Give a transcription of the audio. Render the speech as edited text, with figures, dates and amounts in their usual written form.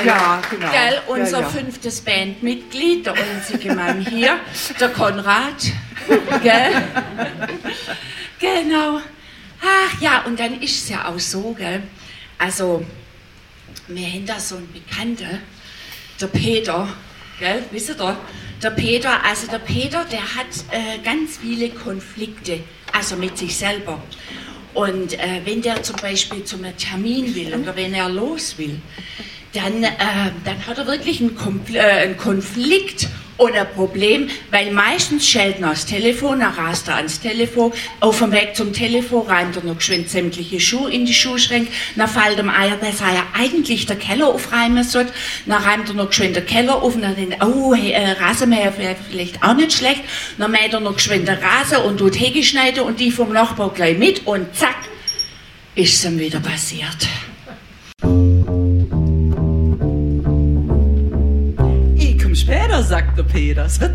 Ja, genau. Gell, unser Ja. 5. Bandmitglied, der einzige Mann hier, der Konrad. Gell? Genau. Ach ja, und dann ist es ja auch so, gell? Also, wir haben da so einen Bekannten, der Peter, gell? Wisst ihr? Der Peter, der hat ganz viele Konflikte, also mit sich selber. Und wenn der zum Beispiel zu einem Termin will oder wenn er los will, dann hat er wirklich einen Konflikt und ein Problem, weil meistens schellt er aufs Telefon, dann rast er ans Telefon, auf dem Weg zum Telefon reimt er noch geschwind sämtliche Schuhe in die Schuhschränke, dann fällt ihm ein, dass er ja eigentlich der Keller aufräumen sollte, dann reimt er noch geschwind den Keller auf und dann denkt er, oh, Rasenmäher wäre vielleicht auch nicht schlecht, dann mäht er noch geschwind den Rasen und tut Hecke schneiden und die vom Nachbar gleich mit und zack, ist es ihm wieder passiert. Später, sagt der Peter. Es wird